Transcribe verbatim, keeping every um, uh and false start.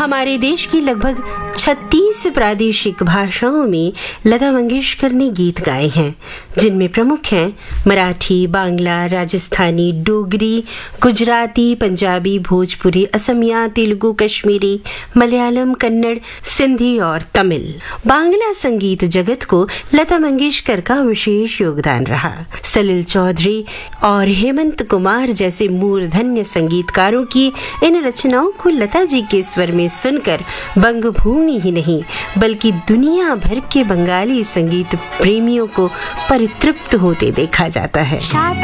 हमारे देश की लगभग छत्तीस प्रादेशिक भाषाओं में लता मंगेशकर ने गीत गाए हैं, जिनमें प्रमुख हैं मराठी, बांग्ला, राजस्थानी, डोगरी, गुजराती, पंजाबी, भोजपुरी, असमिया, तेलुगु, कश्मीरी, मलयालम, कन्नड़, सिंधी और तमिल। बांग्ला संगीत जगत को लता मंगेशकर का विशेष योगदान रहा। सलिल चौधरी और हेमंत कुमार जैसे मूर्धन्य संगीतकारों की इन रचनाओं को लता जी के स्वर में सुनकर बंगभूमि ही नहीं बल्कि दुनिया भर के बंगाली संगीत प्रेमियों को परितृप्त होते देखा जाता है।